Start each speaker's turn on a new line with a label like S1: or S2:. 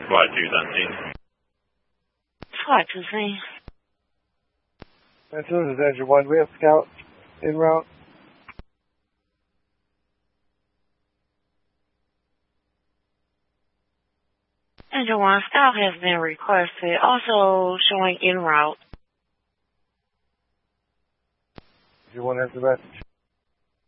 S1: SWAT 2's on scene.
S2: SWAT 2's scene.
S3: As soon as Engine 1, we have Scout en route.
S2: Engine 1, Scout has been requested, also showing en route.
S3: Engine 1 has the message.